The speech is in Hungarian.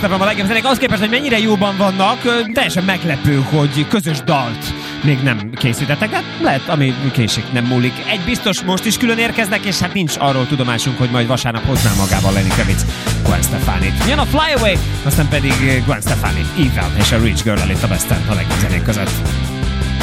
Stefan a legjobb zenék. Az képest, hogy mennyire jóban vannak, teljesen meglepő, hogy közös dalt még nem készítettek, de lehet, ami késik, nem múlik. Egy biztos, most is külön érkeznek, és hát nincs arról tudomásunk, hogy majd vasárnap hozná magával Lenny Kravitz Gwen Stefani-t. Jön a Fly Away, aztán pedig Gwen Stefani, Eve és a Rich Girl itt a Best a legjobb zenék között.